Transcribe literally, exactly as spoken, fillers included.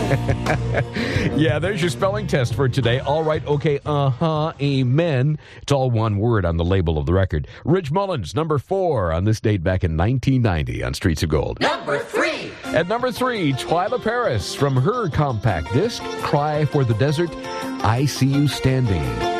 Yeah, there's your spelling test for today. All right, okay, uh-huh, amen. It's all one word on the label of the record. Rich Mullins, number four on this date back in nineteen ninety on Streets of Gold. Number three. At number three, Twyla Paris from her compact disc, Cry for the Desert, I See You Standing.